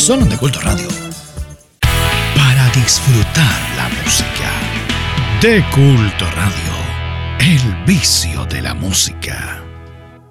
Solo en De Culto Radio. Para disfrutar la música. De Culto Radio. El vicio de la música.